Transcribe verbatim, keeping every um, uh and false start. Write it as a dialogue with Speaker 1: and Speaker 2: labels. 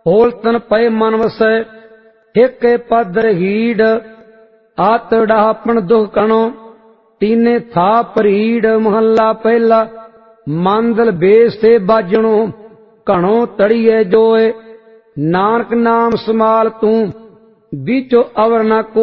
Speaker 1: whole तन पय मन वसै एक पद हीड़ आत डापन दुख कणो तीने था परीड़ महला पहला मांदल बेस ते बाजणो घणो तड़िए जोए नानक नाम समाल तू बीचो अवर न